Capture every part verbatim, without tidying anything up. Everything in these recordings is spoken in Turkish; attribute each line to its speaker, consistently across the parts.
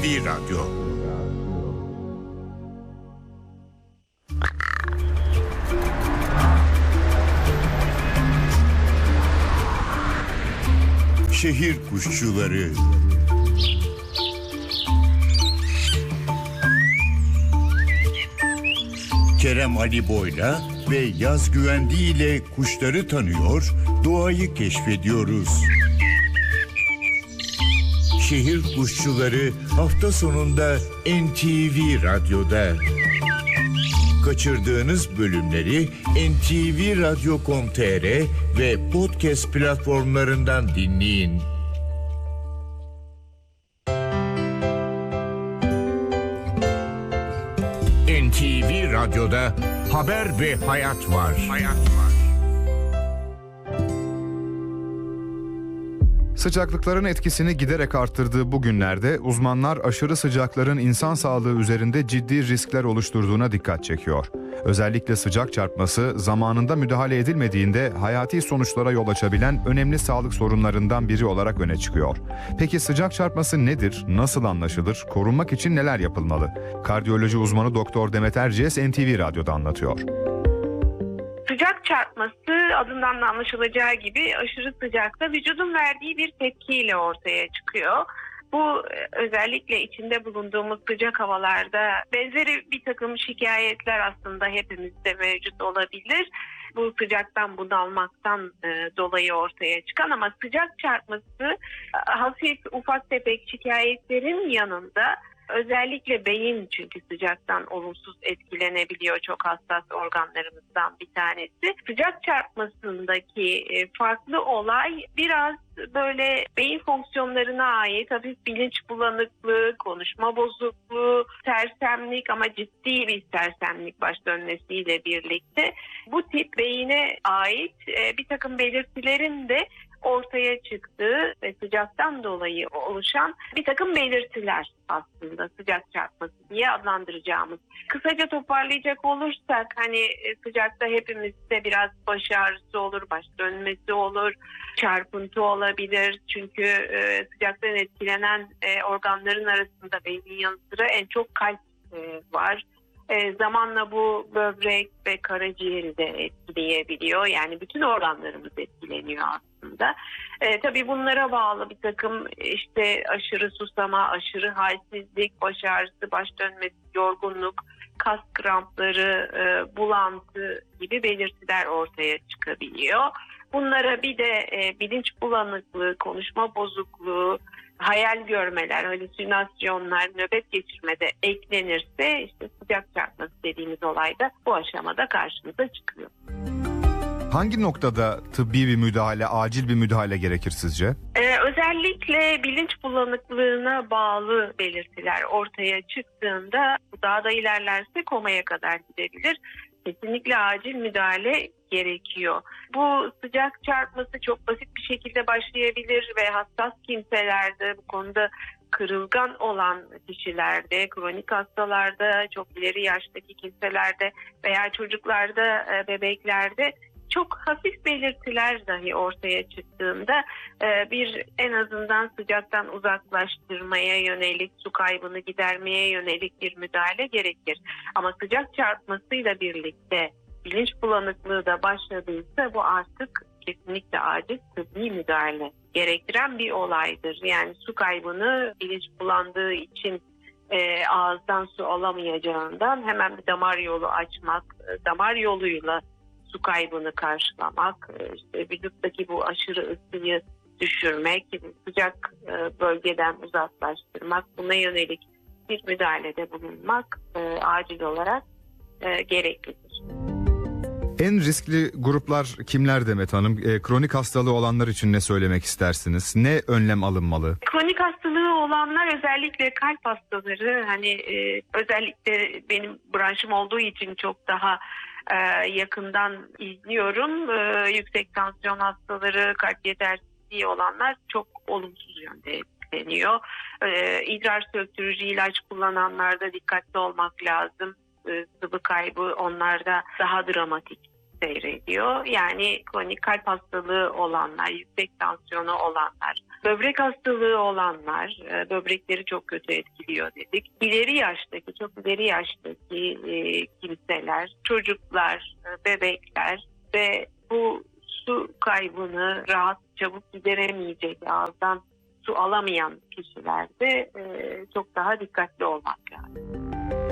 Speaker 1: V Radyo. Şehir kuşçuları. Kerem Ali Boyla ve Yaz Güvendi ile kuşları tanıyor, doğayı keşfediyoruz. Şehir kuşçuları hafta sonunda N T V Radyo'da. Kaçırdığınız bölümleri en te ve radyo nokta com nokta te er ve podcast platformlarından dinleyin. N T V Radyo'da haber ve hayat var. Hayat var.
Speaker 2: Sıcaklıkların etkisini giderek arttırdığı bu günlerde uzmanlar aşırı sıcakların insan sağlığı üzerinde ciddi riskler oluşturduğuna dikkat çekiyor. Özellikle sıcak çarpması zamanında müdahale edilmediğinde hayati sonuçlara yol açabilen önemli sağlık sorunlarından biri olarak öne çıkıyor. Peki sıcak çarpması nedir? Nasıl anlaşılır? Korunmak için neler yapılmalı? Kardiyoloji uzmanı Doktor Demet Erciyes N T V Radyo'da anlatıyor.
Speaker 3: Sıcak çarpması adından da anlaşılacağı gibi aşırı sıcakta vücudun verdiği bir tepkiyle ortaya çıkıyor. Bu özellikle içinde bulunduğumuz sıcak havalarda benzeri bir takım şikayetler aslında hepimizde mevcut olabilir. Bu sıcaktan bunalmaktan e, dolayı ortaya çıkan ama sıcak çarpması hafif ufak tefek şikayetlerin yanında özellikle beyin çünkü sıcaktan olumsuz etkilenebiliyor, çok hassas organlarımızdan bir tanesi. Sıcak çarpmasındaki farklı olay biraz böyle beyin fonksiyonlarına ait hafif bilinç bulanıklığı, konuşma bozukluğu, sersemlik ama ciddi bir sersemlik baş dönmesiyle birlikte bu tip beyine ait bir takım belirtilerin de ortaya çıktığı ve sıcaktan dolayı oluşan bir takım belirtiler aslında sıcak çarpması diye adlandıracağımız. Kısaca toparlayacak olursak hani sıcakta hepimizde biraz baş ağrısı olur, baş dönmesi olur, çarpıntı olabilir. Çünkü e, sıcaktan etkilenen e, organların arasında beynin yanı sıra en çok kalp e, var. E, zamanla bu böbrek ve karaciğeri de etkileyebiliyor. Yani bütün organlarımız etkileniyor aslında. E, tabii bunlara bağlı bir takım işte aşırı susama, aşırı halsizlik, baş ağrısı, baş dönmesi, yorgunluk, kas krampları, e, bulantı gibi belirtiler ortaya çıkabiliyor. Bunlara bir de e, bilinç bulanıklığı, konuşma bozukluğu, hayal görmeler, halüsinasyonlar, nöbet geçirmede eklenirse işte sıcak çarpması dediğimiz olay da bu aşamada karşımıza çıkıyor.
Speaker 2: Hangi noktada tıbbi bir müdahale, acil bir müdahale gerekir sizce?
Speaker 3: Ee, özellikle bilinç bulanıklığına bağlı belirtiler ortaya çıktığında bu daha da ilerlerse komaya kadar gidebilir. Kesinlikle acil müdahale gerekiyor. Bu sıcak çarpması çok basit bir şekilde başlayabilir ve hassas kimselerde bu konuda kırılgan olan kişilerde, kronik hastalarda, çok ileri yaştaki kimselerde veya çocuklarda, bebeklerde çok hafif belirtiler dahi ortaya çıktığında bir en azından sıcaktan uzaklaştırmaya yönelik, su kaybını gidermeye yönelik bir müdahale gerekir. Ama sıcak çarpmasıyla birlikte bilinç bulanıklığı da başladıysa bu artık kesinlikle acil tıbbi müdahale gerektiren bir olaydır. Yani su kaybını bilinç bulandığı için e, ağızdan su alamayacağından hemen bir damar yolu açmak, damar yoluyla su kaybını karşılamak, işte vücuttaki bu aşırı ısıyı düşürmek, sıcak bölgeden uzaklaştırmak, buna yönelik bir müdahalede bulunmak e, acil olarak e, gereklidir.
Speaker 2: En riskli gruplar kimler Demet Hanım? E, kronik hastalığı olanlar için ne söylemek istersiniz? Ne önlem alınmalı?
Speaker 3: Kronik hastalığı olanlar özellikle kalp hastaları, hani e, özellikle benim branşım olduğu için çok daha e, yakından izliyorum. E, yüksek tansiyon hastaları, kalp yetersizliği olanlar çok olumsuz yönde etkileniyor. E, idrar söktürücü ilaç kullananlarda dikkatli olmak lazım. E, sıvı kaybı onlarda daha dramatik seyrediyor. Yani kronik kalp hastalığı olanlar, yüksek tansiyonu olanlar, Böbrek hastalığı olanlar, e, böbrekleri çok kötü etkiliyor dedik. İleri yaştaki, çok ileri yaştaki e, kimseler, çocuklar, e, bebekler ve bu su kaybını rahat, çabuk gideremeyecek, ağızdan su alamayan kişilerde e, çok daha dikkatli olmak lazım.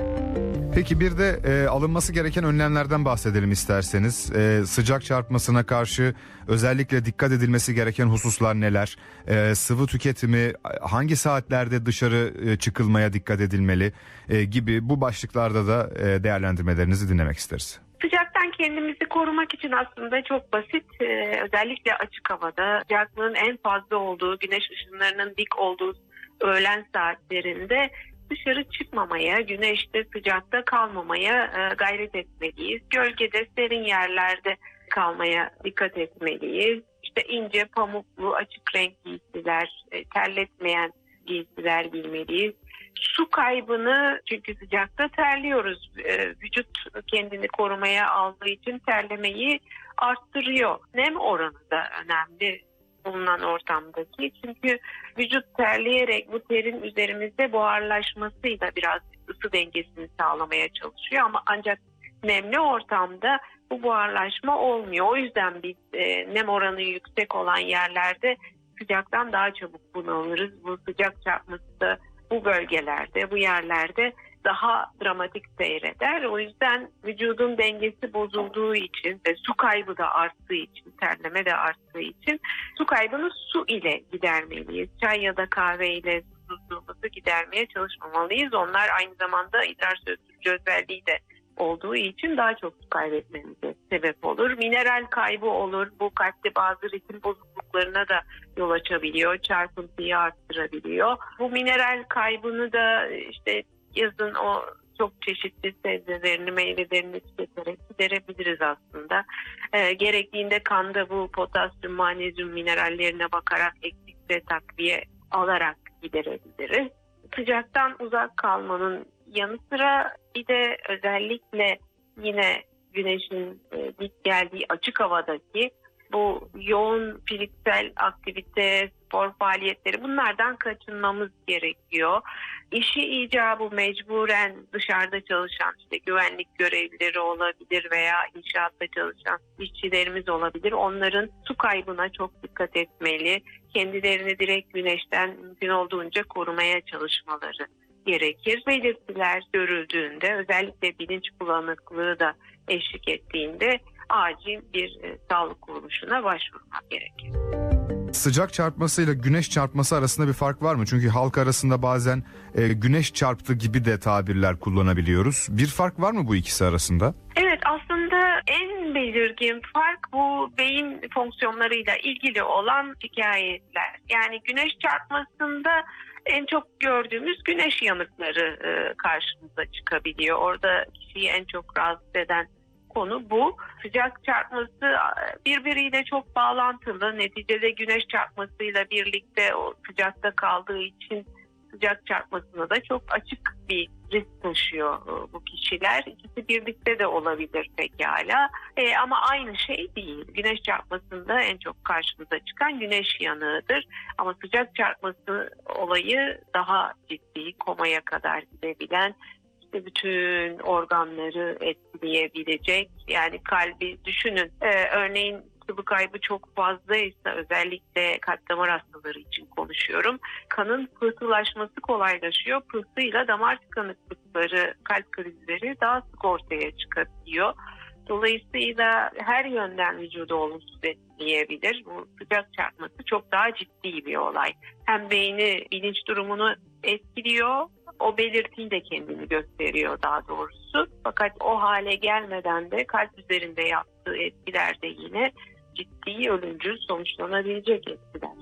Speaker 2: Peki bir de e, alınması gereken önlemlerden bahsedelim isterseniz. E, sıcak çarpmasına karşı özellikle dikkat edilmesi gereken hususlar neler? E, sıvı tüketimi, hangi saatlerde dışarı e, çıkılmaya dikkat edilmeli e, gibi bu başlıklarda da e, değerlendirmelerinizi dinlemek isteriz.
Speaker 3: Sıcaktan kendimizi korumak için aslında çok basit. Ee, özellikle açık havada sıcaklığın en fazla olduğu, güneş ışınlarının dik olduğu öğlen saatlerinde dışarı çıkmamaya, güneşte, sıcakta kalmamaya e, gayret etmeliyiz. Gölgede, serin yerlerde kalmaya dikkat etmeliyiz. İşte ince, pamuklu, açık renk giysiler, e, terletmeyen giysiler giymeliyiz. Su kaybını, çünkü sıcakta terliyoruz. E, vücut kendini korumaya aldığı için terlemeyi arttırıyor. Nem oranı da önemli bulunan ortamdaki. Çünkü vücut terleyerek bu terin üzerimizde buharlaşmasıyla biraz ısı dengesini sağlamaya çalışıyor. Ama ancak nemli ortamda bu buharlaşma olmuyor. O yüzden biz e, nem oranı yüksek olan yerlerde sıcaktan daha çabuk bunalırız. Bu sıcak çarpması da bu bölgelerde, bu yerlerde daha dramatik seyreder. O yüzden vücudun dengesi bozulduğu için ve su kaybı da arttığı için, terleme de arttığı için su kaybını su ile gidermeliyiz. Çay ya da kahve ile susuzluğumuzu gidermeye çalışmamalıyız. Onlar aynı zamanda idrar söndürücü özelliği de olduğu için daha çok su kaybetmemize sebep olur. Mineral kaybı olur. Bu kalpte bazı ritim bozukluklarına da yol açabiliyor. Çarpıntıyı arttırabiliyor. Bu mineral kaybını da işte yazın o çok çeşitli sebzelerini, meyvelerini tüketerek giderebiliriz aslında. E, gerektiğinde kanda bu potasyum, magnezyum minerallerine bakarak eksikse takviye alarak giderebiliriz. Sıcaktan uzak kalmanın yanı sıra bir de özellikle yine güneşin e, dik geldiği açık havadaki bu yoğun fiziksel aktivite, spor faaliyetleri, bunlardan kaçınmamız gerekiyor. İşi icabı mecburen dışarıda çalışan işte güvenlik görevlileri olabilir veya inşaatta çalışan işçilerimiz olabilir. Onların su kaybına çok dikkat etmeli. Kendilerini direkt güneşten mümkün olduğunca korumaya çalışmaları gerekir. Belirtiler görüldüğünde, özellikle bilinç bulanıklığı da eşlik ettiğinde acil bir e, sağlık kuruluşuna başvurmak gerekir.
Speaker 2: Sıcak çarpmasıyla güneş çarpması arasında bir fark var mı? Çünkü halk arasında bazen e, güneş çarptı gibi de tabirler kullanabiliyoruz. Bir fark var mı bu ikisi arasında?
Speaker 3: Evet, aslında en belirgin fark bu beyin fonksiyonlarıyla ilgili olan şikayetler. Yani güneş çarpmasında en çok gördüğümüz güneş yanıkları e, karşımıza çıkabiliyor. Orada kişiyi en çok rahatsız eden konu bu. Sıcak çarpması birbiriyle çok bağlantılı. Neticede güneş çarpmasıyla birlikte o sıcakta kaldığı için sıcak çarpmasına da çok açık bir risk taşıyor bu kişiler. İkisi birlikte de olabilir pekala. E, ama aynı şey değil. Güneş çarpmasında en çok karşımıza çıkan güneş yanığıdır. Ama sıcak çarpması olayı daha ciddi, komaya kadar gidebilen, işte bütün organları etkileyebilecek. Yani kalbi düşünün. E, örneğin sıvı kaybı çok fazlaysa, özellikle kalp damar hastaları için konuşuyorum, kanın pıhtılaşması kolaylaşıyor. Pıhtıyla damar tıkanıklıkları, kalp krizleri daha sık ortaya çıkabiliyor. Dolayısıyla her yönden vücudu olumsuz etkileyebilir. Bu sıcak çarpması çok daha ciddi bir olay. Hem beyni, bilinç durumunu etkiliyor, o belirtiyi de kendini gösteriyor daha doğrusu. Fakat o hale gelmeden de kalp üzerinde yaptığı etkiler de yine ciddi, ölümcül sonuçlanabilecek etkiler.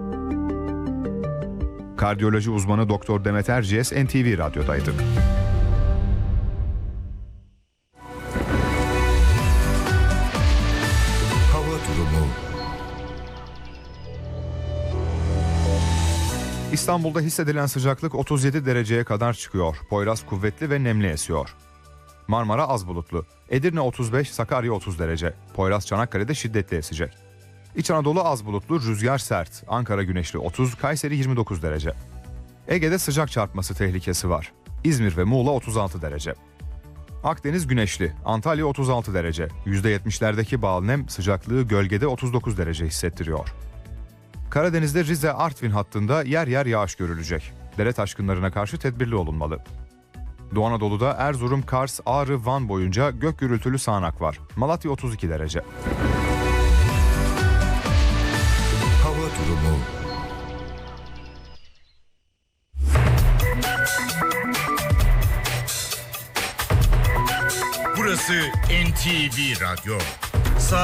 Speaker 2: Kardiyoloji uzmanı Doktor Demet Erciyes N T V Radyo'daydı.
Speaker 1: Hava durumu.
Speaker 2: İstanbul'da hissedilen sıcaklık otuz yedi dereceye kadar çıkıyor. Poyraz kuvvetli ve nemli esiyor. Marmara az bulutlu. Edirne otuz beş, Sakarya otuz derece. Poyraz Çanakkale'de şiddetli esecek. İç Anadolu az bulutlu, rüzgar sert. Ankara güneşli otuz, Kayseri yirmi dokuz derece. Ege'de sıcak çarpması tehlikesi var. İzmir ve Muğla otuz altı derece. Akdeniz güneşli, Antalya otuz altı derece. yüzde yetmişlerdeki bağıl nem sıcaklığı gölgede otuz dokuz derece hissettiriyor. Karadeniz'de Rize-Artvin hattında yer yer yağış görülecek. Dere taşkınlarına karşı tedbirli olunmalı. Doğu Anadolu'da Erzurum, Kars, Ağrı, Van boyunca gök gürültülü sağanak var. Malatya otuz iki derece.
Speaker 1: Hava durumu. Burası N T V Radyo.